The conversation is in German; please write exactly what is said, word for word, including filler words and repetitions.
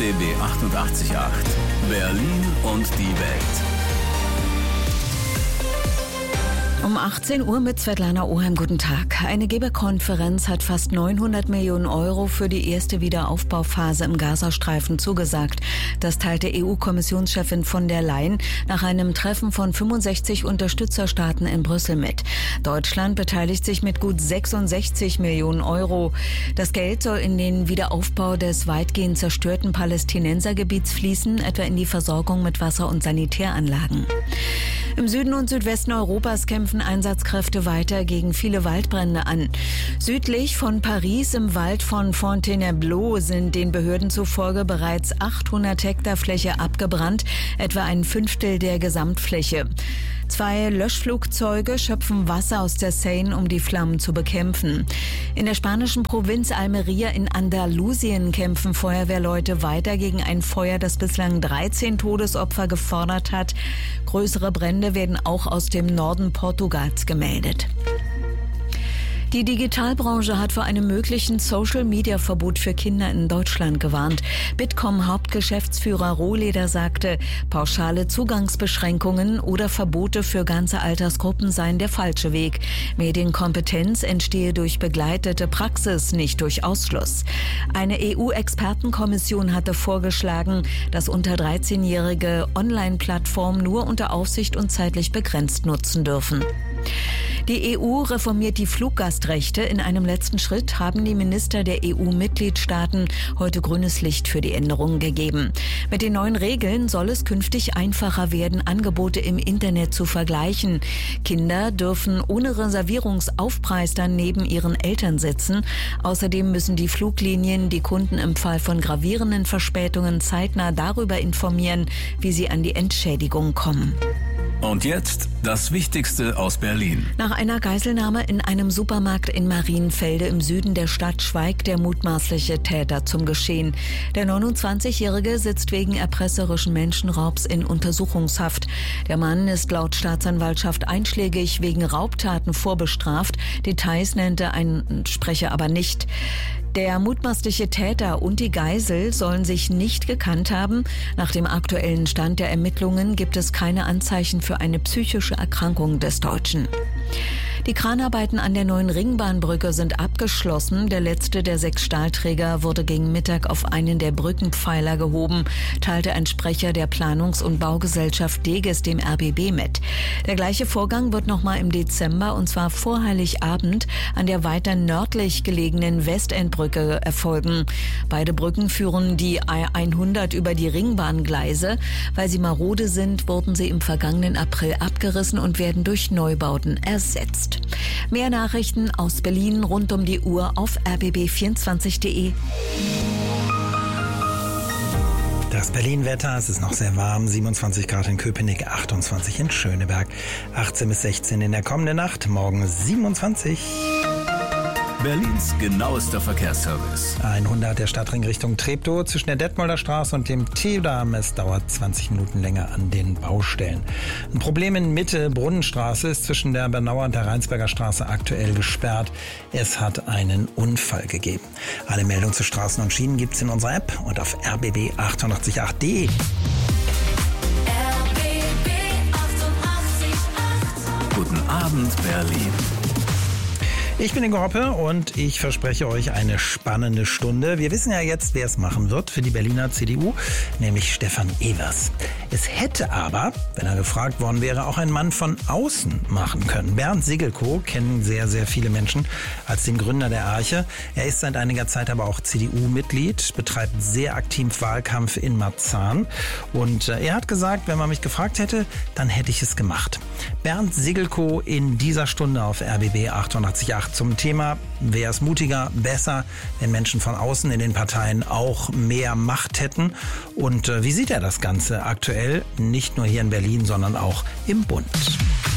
B B achtundachtzig Komma acht. Berlin und die Welt. Um achtzehn Uhr mit Svetlana Oheim. Guten Tag. Eine Geberkonferenz hat fast neunhundert Millionen Euro für die erste Wiederaufbauphase im Gazastreifen zugesagt. Das teilte E U-Kommissionschefin von der Leyen nach einem Treffen von fünfundsechzig Unterstützerstaaten in Brüssel mit. Deutschland beteiligt sich mit gut sechsundsechzig Millionen Euro. Das Geld soll in den Wiederaufbau des weitgehend zerstörten Palästinensergebiets fließen, etwa in die Versorgung mit Wasser- und Sanitäranlagen. Im Süden und Südwesten Europas kämpfen Einsatzkräfte weiter gegen viele Waldbrände an. Südlich von Paris im Wald von Fontainebleau sind den Behörden zufolge bereits achthundert Hektar Fläche abgebrannt, etwa ein Fünftel der Gesamtfläche. Zwei Löschflugzeuge schöpfen Wasser aus der Seine, um die Flammen zu bekämpfen. In der spanischen Provinz Almería in Andalusien kämpfen Feuerwehrleute weiter gegen ein Feuer, das bislang dreizehn Todesopfer gefordert hat. Größere Brände werden auch aus dem Norden Portugals gemeldet. Die Digitalbranche hat vor einem möglichen Social-Media-Verbot für Kinder in Deutschland gewarnt. Bitkom-Hauptgeschäftsführer Rohleder sagte, pauschale Zugangsbeschränkungen oder Verbote für ganze Altersgruppen seien der falsche Weg. Medienkompetenz entstehe durch begleitete Praxis, nicht durch Ausschluss. Eine E U-Expertenkommission hatte vorgeschlagen, dass unter dreizehnjährige Online-Plattformen nur unter Aufsicht und zeitlich begrenzt nutzen dürfen. Die E U reformiert die Fluggastrechte. In einem letzten Schritt haben die Minister der E U-Mitgliedstaaten heute grünes Licht für die Änderungen gegeben. Mit den neuen Regeln soll es künftig einfacher werden, Angebote im Internet zu vergleichen. Kinder dürfen ohne Reservierungsaufpreis dann neben ihren Eltern sitzen. Außerdem müssen die Fluglinien die Kunden im Fall von gravierenden Verspätungen zeitnah darüber informieren, wie sie an die Entschädigung kommen. Und jetzt das Wichtigste aus Berlin. Nach einer Geiselnahme in einem Supermarkt in Marienfelde im Süden der Stadt schweigt der mutmaßliche Täter zum Geschehen. Der neunundzwanzigjährige sitzt wegen erpresserischen Menschenraubs in Untersuchungshaft. Der Mann ist laut Staatsanwaltschaft einschlägig wegen Raubtaten vorbestraft. Details nannte ein Sprecher aber nicht. Der mutmaßliche Täter und die Geisel sollen sich nicht gekannt haben. Nach dem aktuellen Stand der Ermittlungen gibt es keine Anzeichen für eine psychische Erkrankung des Deutschen. Die Kranarbeiten an der neuen Ringbahnbrücke sind abgeschlossen. Der letzte der sechs Stahlträger wurde gegen Mittag auf einen der Brückenpfeiler gehoben, teilte ein Sprecher der Planungs- und Baugesellschaft Deges dem R B B mit. Der gleiche Vorgang wird nochmal im Dezember, und zwar vor Heiligabend, an der weiter nördlich gelegenen Westendbrücke erfolgen. Beide Brücken führen die hundert über die Ringbahngleise. Weil sie marode sind, wurden sie im vergangenen April abgerissen und werden durch Neubauten ersetzt. Mehr Nachrichten aus Berlin rund um die Uhr auf r b b vierundzwanzig punkt de. Das Berlin-Wetter, es ist noch sehr warm, siebenundzwanzig Grad in Köpenick, achtundzwanzig in Schöneberg, achtzehn bis sechzehn in der kommenden Nacht, morgen siebenundzwanzig. Berlins genauester Verkehrsservice. hundert der Stadtring Richtung Treptow zwischen der Detmolder Straße und dem Theodam. Es dauert zwanzig Minuten länger an den Baustellen. Ein Problem in Mitte Brunnenstraße ist zwischen der Bernauer und der Rheinsberger Straße aktuell gesperrt. Es hat einen Unfall gegeben. Alle Meldungen zu Straßen und Schienen gibt's in unserer App und auf r b b achtundachtzig punkt acht punkt de. Guten Abend, Berlin. Ich bin Ingo Hoppe und ich verspreche euch eine spannende Stunde. Wir wissen ja jetzt, wer es machen wird für die Berliner C D U, nämlich Stefan Evers. Es hätte aber, wenn er gefragt worden wäre, auch ein Mann von außen machen können. Bernd Sigelkow kennen sehr, sehr viele Menschen als den Gründer der Arche. Er ist seit einiger Zeit aber auch C D U-Mitglied, betreibt sehr aktiv Wahlkampf in Marzahn. Und er hat gesagt, wenn man mich gefragt hätte, dann hätte ich es gemacht. Bernd Sigelkow in dieser Stunde auf R B B achtundachtzig Komma acht zum Thema, wer ist mutiger, besser, wenn Menschen von außen in den Parteien auch mehr Macht hätten. Und äh, wie sieht er das Ganze aktuell, nicht nur hier in Berlin, sondern auch im Bund?